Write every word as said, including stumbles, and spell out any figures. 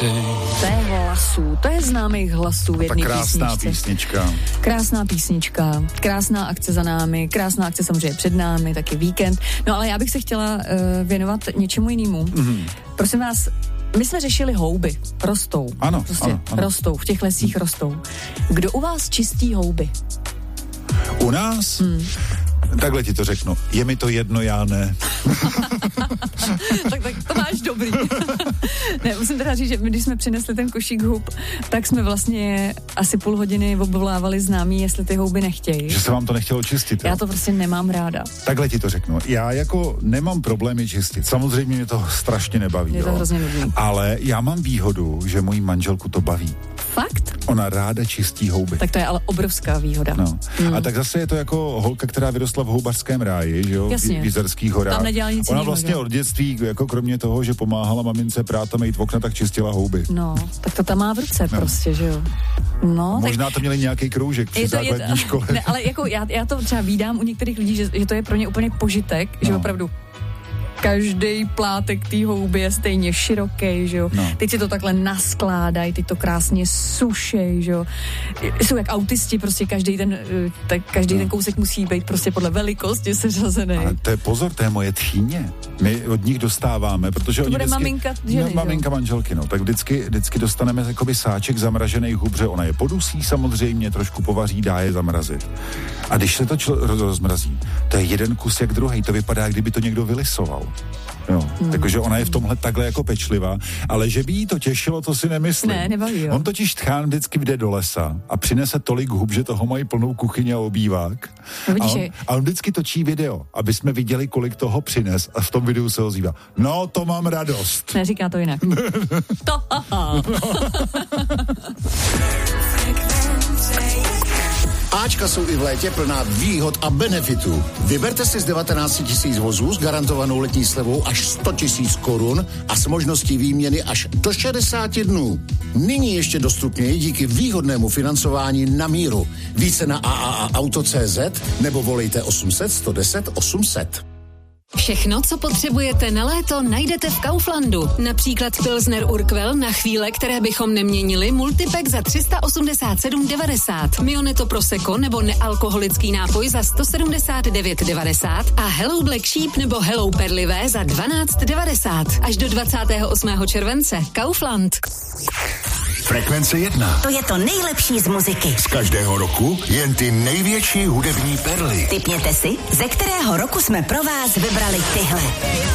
To je hlasů, to je známých hlasů v jedné krásná písničce. písnička. Krásná písnička, krásná akce za námi, krásná akce samozřejmě před námi, taky víkend. No ale já bych se chtěla uh, věnovat něčemu jinému. Mm. Prosím vás, my jsme řešili houby. Rostou. Ano, prostě ano, ano. rostou, v těch lesích rostou. Kdo u vás čistí houby? U nás? Hmm. Takhle ti to řeknu. Je mi to jedno, já ne. tak, tak to máš dobrý. Ne, musím teda říct, že my, když jsme přinesli ten košík hub, tak jsme vlastně asi půl hodiny obvolávali známí, jestli ty houby nechtějí. Že se vám to nechtělo čistit. Já jo? to prostě nemám ráda. Takhle ti to řeknu. Já jako nemám problémy čistit. Samozřejmě mě to strašně nebaví. Je to jo? hrozně nudný. Ale já mám výhodu, že mojí manželku to baví. Fakt? Ona ráda čistí houby. Tak to je ale obrovská výhoda. No. Hmm. A tak zase je to jako holka, která vyrostla v houbařském ráji, že jo? Jasně. V Jizerských horách. Tam nedělala nic Ona jinýho, vlastně že? od dětství, jako kromě toho, že pomáhala mamince prát a mít okna, tak čistila houby. No, tak to tam má v ruce No. prostě, že jo? No, Možná tak to měli nějaký kroužek při je to, je základní to, škole. ne, ale jako já, já to třeba vídám u některých lidí, že, že to je pro ně úplně požitek, no. Že opravdu každý plátek té houby je stejně široký, že jo. No. Teď si to takhle naskládají, teď to krásně sušej, že jo. Jsou jak autisti, prostě každý ten, tak každý no. ten kousek musí být prostě podle velikosti seřazený. Ale to je pozor, to je moje tchýně. My od nich dostáváme, protože To oni bude vždycky, maminka ženy, no, maminka manželky, no, tak vždycky, vždycky dostaneme jakoby sáček zamražených hub, že ona je podusí samozřejmě, trošku povaří, dá je zamrazit. A když se to čl- rozmrazí, to je jeden kus jak druhý, to vypadá, jak kdyby to někdo vylisoval. Jo, hmm. takže ona je v tomhle takhle jako pečlivá, ale že by jí to těšilo, to si nemyslím. Ne, nebaví, jo. On totiž tchán vždycky jde do lesa a přinese tolik hub, že toho mají plnou kuchyně a obývák. No, vidíš, a, on, a on vždycky točí video, aby jsme viděli, kolik toho přines, a v tom videu se ozývá. No, to mám radost. Neříká to jinak. To aha. Ačka jsou i v létě plná výhod a benefitů. Vyberte si z devatenáct tisíc vozů s garantovanou letní slevou až sto tisíc korun a s možností výměny až do šedesát dnů. Nyní ještě dostupněji díky výhodnému financování na míru. Více na a a a auto tečka cé zet nebo volejte osm set, sto deset, osm set. Všechno, co potřebujete na léto, najdete v Kauflandu. Například Pilsner Urquell na chvíle, které bychom neměnili, multipack za tři sta osmdesát sedm devadesát, Mioneto Prosecco nebo nealkoholický nápoj za sto sedmdesát devět devadesát a Hello Black Sheep nebo Hello Perlivé za dvanáct devadesát. Až do dvacátého osmého července. Kaufland. Frekvence jedna. To je to nejlepší z muziky. Z každého roku jen ty největší hudební perly. Tipněte si, ze kterého roku jsme pro vás vybrali tyhle.